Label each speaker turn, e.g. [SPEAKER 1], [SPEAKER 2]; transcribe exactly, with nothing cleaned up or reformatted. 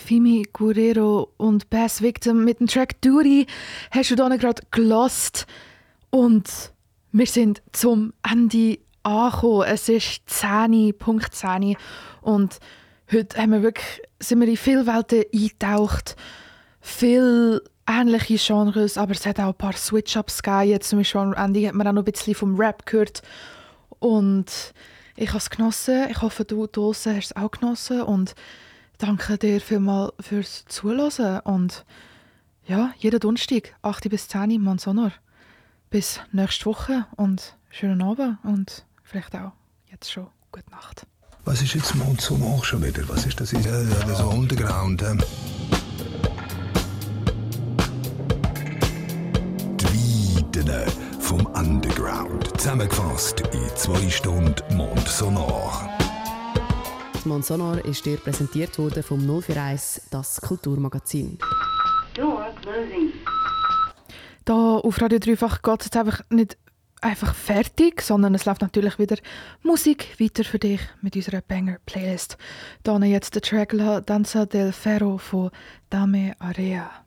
[SPEAKER 1] Fimi Guerrero und Bass Victim mit dem Track «Duty» hast du hier gerade gelost. Und wir sind zum Ende angekommen. Es ist zehn, Punkt zehn. Und heute haben wir wirklich, sind wir in viele Welten eingetaucht. Viele ähnliche Genres, aber es hat auch ein paar Switch-Ups gegeben. Jetzt zum Beispiel am Ende hat man auch noch ein bisschen vom Rap gehört. Und ich habe es genossen. Ich hoffe, du draussen hast es auch genossen. Und danke dir vielmals fürs Zuhören. Und ja, jeden Donnerstag, acht bis zehn, Monsonor. Bis nächste Woche und schönen Abend und vielleicht auch jetzt schon gute Nacht.
[SPEAKER 2] Was ist jetzt Monsonor schon wieder? Was ist das? Ja, ja, so Underground. Ähm. Die Weiden vom Underground. Zusammengefasst in zwei Stunden Monsonor.
[SPEAKER 3] Das Monsonor ist dir präsentiert worden vom null vier eins, das Kulturmagazin.
[SPEAKER 1] Door closing. Da auf Radio dreifach geht es jetzt einfach nicht einfach fertig, sondern es läuft natürlich wieder Musik weiter für dich mit unserer Banger-Playlist. Da jetzt der Track La Danza del Ferro von Dame Area.